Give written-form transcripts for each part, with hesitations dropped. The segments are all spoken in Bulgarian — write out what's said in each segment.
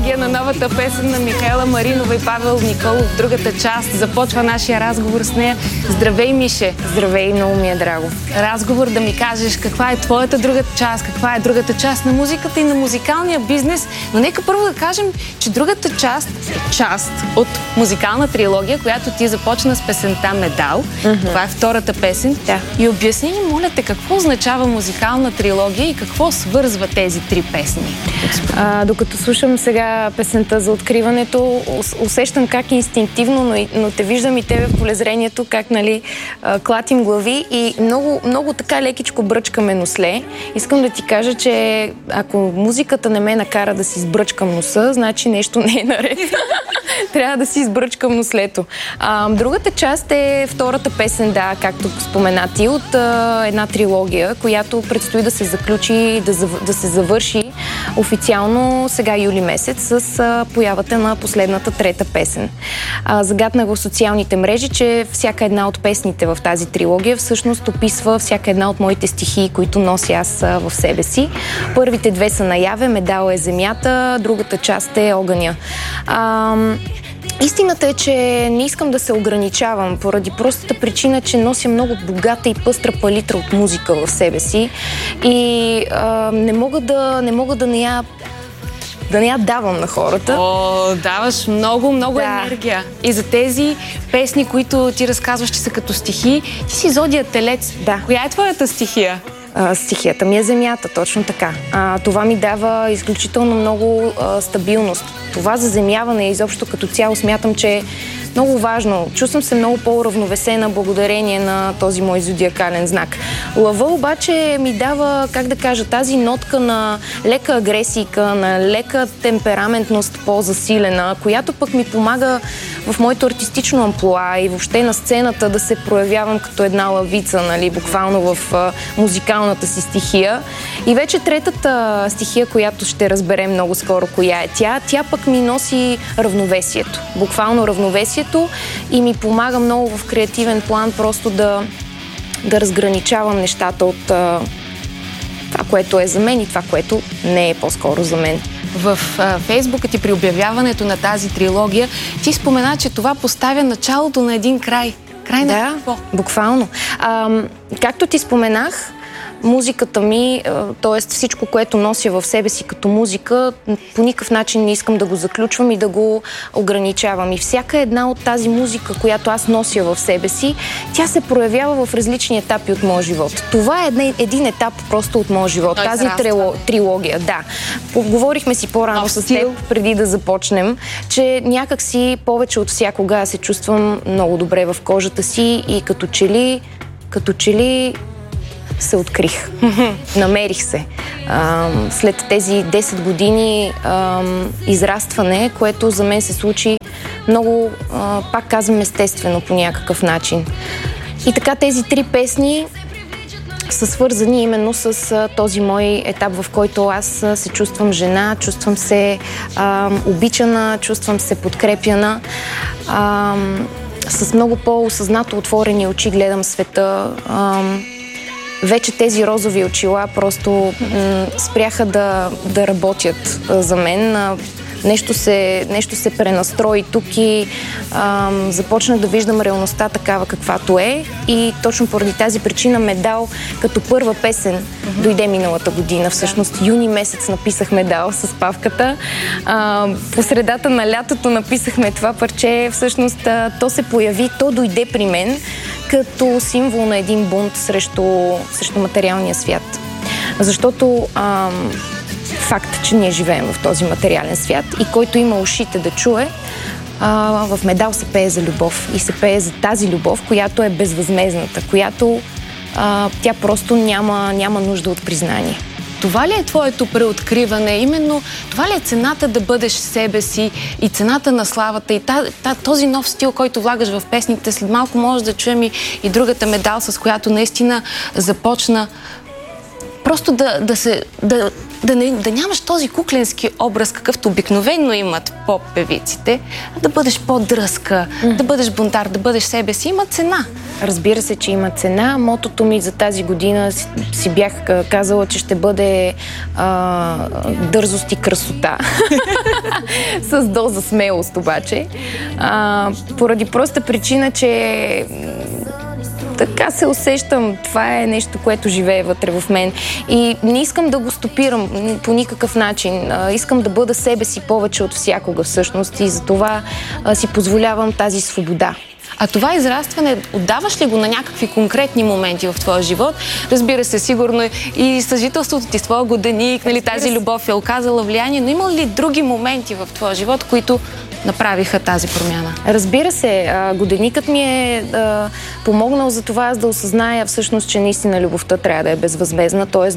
трилогия на новата песен на Михаела Маринова и Павел Николов. Другата част започва нашия разговор с нея. Здравей, Мише! Здравей, много ми е драго. Разговор да ми кажеш каква е твоята другата част, каква е другата част на музиката и на музикалния бизнес. Но нека първо да кажем, че другата част е част от музикална трилогия, която ти започна с песента Медал. Това е втората песен. Да. И обясни ни, моля те, какво означава музикална трилогия и какво свързва тези три песни? Докато слушам сега песента за откриването, усещам как инстинктивно, но те виждам и тебе в полезрението, как клатим глави и много, много така лекичко бръчкаме носле. Искам да ти кажа, че ако музиката не ме накара да си избръчкам носа, значи нещо не е наред. Трябва да си избръчкам нослето. Другата част е втората песен, да, както споменати, от една трилогия, която предстои да се заключи и да се завърши официално сега юли месец с появата на последната трета песен. Загатнах в социалните мрежи, че всяка една от песните в тази трилогия всъщност описва всяка една от моите стихии, които нося аз в себе си. Първите две са наяве, Медал е земята, другата част е огъня. Истината е, че не искам да се ограничавам поради простата причина, че нося много богата и пъстра палитра от музика в себе си и не мога да не я давам на хората. О, даваш много, много енергия. И за тези песни, които ти разказваш, че са като стихи, ти си зодия Телец. Да. Коя е твоята стихия? Стихията ми е земята, точно така. Това ми дава изключително много стабилност. Това заземяване изобщо като цяло смятам, че е много важно. Чувствам се много по-уравновесена благодарение на този мой зодиакален знак. Лъва обаче ми дава, как да кажа, тази нотка на лека агресийка, на лека темпераментност по-засилена, която пък ми помага в моето артистично амплоа и въобще на сцената да се проявявам като една лъвица, буквално в музикалната си стихия. И вече третата стихия, която ще разберем много скоро коя е тя пък ми носи равновесието. Буквално равновесието и ми помага много в креативен план просто да разграничавам нещата от това, което е за мен и това, което не е по-скоро за мен. В Фейсбука ти при обявяването на тази трилогия ти спомена, че това поставя началото на един край. Край на какво? Буквално. Както ти споменах, музиката ми, т.е. всичко, което нося в себе си като музика, по никакъв начин не искам да го заключвам и да го ограничавам. И всяка една от тази музика, която аз нося в себе си, тя се проявява в различни етапи от моя живот. Това е един етап просто от моя живот. Тази трилогия, да. Говорихме си по-рано с теб, преди да започнем, че някак си повече от всякога се чувствам много добре в кожата си и като че ли се открих. Намерих се. След тези 10 години израстване, което за мен се случи много, пак казвам, естествено по някакъв начин. И така тези три песни са свързани именно с този мой етап, в който аз се чувствам жена, чувствам се обичана, чувствам се подкрепяна. С много по-осъзнато отворени очи гледам света. Вече тези розови очила просто спряха да работят за мен. Нещо се пренастрои тук и започнах да виждам реалността такава каквато е. И точно поради тази причина Медал като първа песен дойде миналата година. Всъщност юни месец написах Медал с Павката. По средата на лятото написахме това парче. Всъщност то се появи, то дойде при мен като символ на един бунт срещу материалния свят. Защото факт, че ние живеем в този материален свят и който има ушите да чуе, в Медал се пее за любов и се пее за тази любов, която е безвъзмездната, която тя просто няма нужда от признание. Това ли е твоето преоткриване? Именно това ли е цената да бъдеш себе си и цената на славата и този нов стил, който влагаш в песните? След малко може да чуем и другата Медал, с която наистина започна просто да нямаш този кукленски образ, какъвто обикновено имат поп-певиците, а да бъдеш по-дръзка, да бъдеш бунтар, да бъдеш себе си. Има цена. Разбира се, че има цена. Мотото ми за тази година си бях казала, че ще бъде дързост и красота. С доза смелост обаче. Поради проста причина, че така се усещам. Това е нещо, което живее вътре в мен. И не искам да го стопирам по никакъв начин. Искам да бъда себе си повече от всякога всъщност и затова си позволявам тази свобода. А това израстване, отдаваш ли го на някакви конкретни моменти в твоя живот? Разбира се, сигурно и съжителството ти с твоя годеник, нали, тази любов е оказала влияние, но има ли други моменти в твоя живот, които направиха тази промяна? Разбира се, годеникът ми е помогнал за това аз да осъзная всъщност, че наистина любовта трябва да е безвъзмездна, т.е.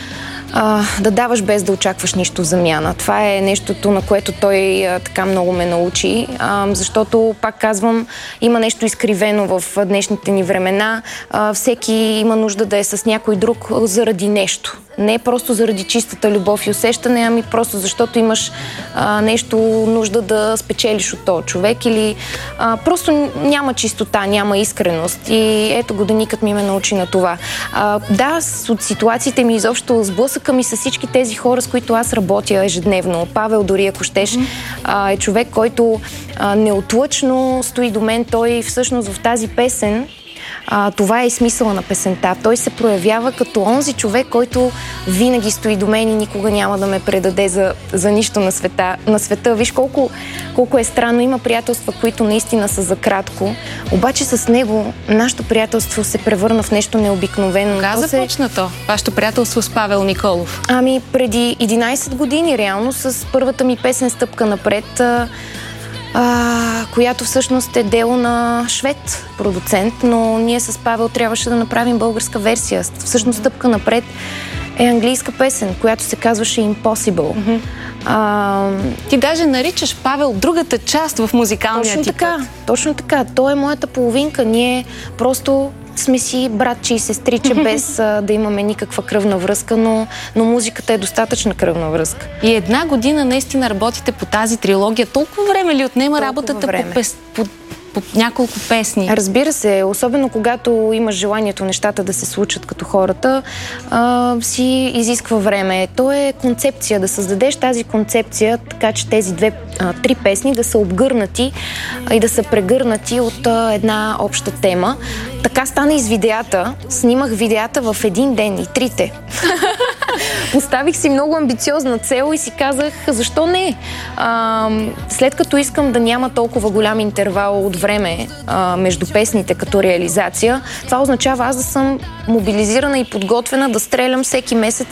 да даваш без да очакваш нищо в замяна. Това е нещото, на което той така много ме научи, защото, пак казвам, има нещо изкривено в днешните ни времена. Всеки има нужда да е с някой друг заради нещо. Не просто заради чистата любов и усещане, ами просто защото имаш нещо нужда да спечелиш от този човек или просто няма чистота, няма искреност. И ето годеникът ми ме научи на това. Да, от ситуациите ми изобщо сблъсъка ми с всички тези хора, с които аз работя ежедневно. Павел, дори ако щеш, е човек, който неотлъчно стои до мен. Той всъщност в тази песен, това е и смисъла на песента. Той се проявява като онзи човек, който винаги стои до мен и никога няма да ме предаде за нищо на света. Виж колко е странно. Има приятелства, които наистина са за кратко. Обаче с него нашето приятелство се превърна в нещо необикновено. Кога започна то? Вашето приятелство с Павел Николов? Ами преди 11 години реално с първата ми песен "Стъпка напред", която всъщност е дело на швед продуцент, но ние с Павел трябваше да направим българска версия. Всъщност "Стъпка напред" е английска песен, която се казваше "Impossible". Ти даже наричаш Павел другата част в музикалния ти път. Точно така. Той е моята половинка. Ние просто сме си братче и сестриче, без да имаме никаква кръвна връзка, но музиката е достатъчна кръвна връзка. И една година наистина работите по тази трилогия. Толкова време ли отнема работата по няколко песни? Разбира се, особено когато имаш желанието нещата да се случат като хората, си изисква време. То е концепция, да създадеш тази концепция, така че тези три песни да са обгърнати и да са прегърнати от една обща тема. Така стана и с видеята. Снимах видеята в един ден и трите. Поставих си много амбициозна цел и си казах, защо не? След като искам да няма толкова голям интервал от време между песните като реализация, това означава аз да съм мобилизирана и подготвена да стрелям всеки месец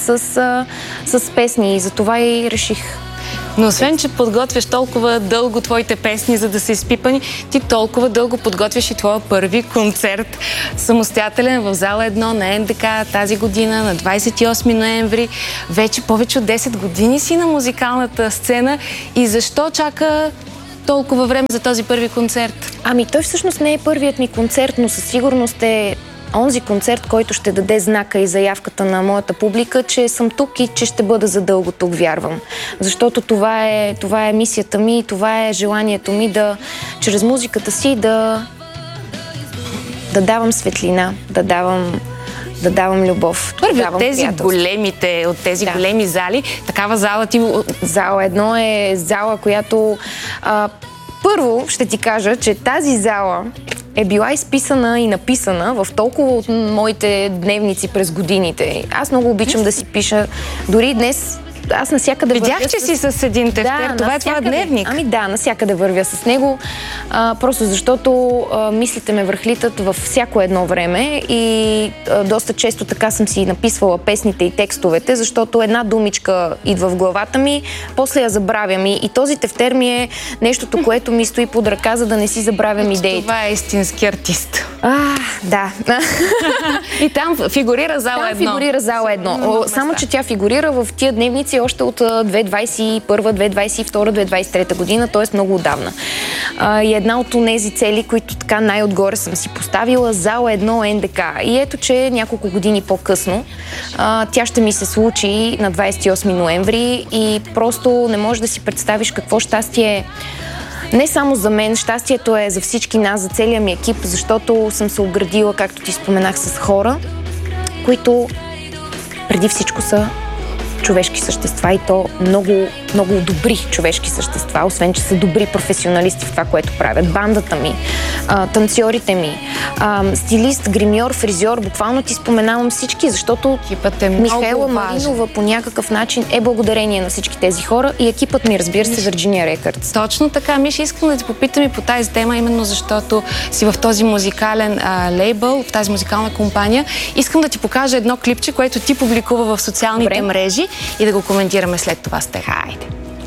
с песни и затова и реших. Но освен, че подготвяш толкова дълго твоите песни, за да са изпипани, ти толкова дълго подготвяш и твоя първи концерт самостоятелен в зала 1 на НДК тази година, на 28 ноември. Вече повече от 10 години си на музикалната сцена. И защо чака толкова време за този първи концерт? Ами той всъщност не е първият ми концерт, но със сигурност е онзи концерт, който ще даде знака и заявката на моята публика, че съм тук и че ще бъда задълго тук, вярвам. Защото това е мисията ми, това е желанието ми да, чрез музиката си, да давам светлина, да давам любов. Първи от тези големи зали, такава зала ти... Зала 1 е зала, която... Първо ще ти кажа, че тази зала е била изписана и написана в толкова от моите дневници през годините. Аз много обичам да си пиша. Дори днес аз насякъде вървя... Видях, че си с един тефтер. Това е твоя дневник. Ами да, насякъде вървя с него. Просто защото мислите ме връхлитат във всяко едно време и доста често така съм си написвала песните и текстовете, защото една думичка идва в главата ми, после я забравям. И този тефтер ми е нещото, което ми стои под ръка, за да не си забравям идеите. Това е истински артист. Да. И там фигурира зала 1. Само, че тя фигурира в тия дневници си още от 2021, 2022, 2023 година, т.е. много отдавна. И една от тези цели, които така най-отгоре съм си поставила, зал 1 НДК. И ето, че няколко години по-късно тя ще ми се случи на 28 ноември и просто не можеш да си представиш какво щастие не само за мен, щастието е за всички нас, за целия ми екип, защото съм се оградила, както ти споменах, с хора, които преди всичко са човешки същества и то много, много добри човешки същества, освен че са добри професионалисти в това, което правят. Бандата ми, танцорите ми, стилист, гримьор, фризьор, буквално ти споменавам всички, защото Михаела Маринова по някакъв начин е благодарение на всички тези хора и екипът ми, разбира се, Virginia Records. Точно така. Миши, искам да те попитам и по тази тема, именно защото си в този музикален лейбъл, в тази музикална компания. Искам да ти покажа едно клипче, което ти публикува в социалните мрежи и да го коментираме след това с теб. Хайде!